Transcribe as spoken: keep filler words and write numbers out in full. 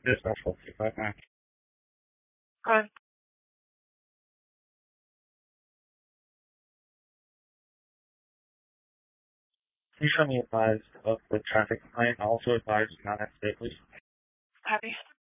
Dispatch four two five nine. Good. Please show me advised of the traffic complaint. Also advised not at state, please. Copy.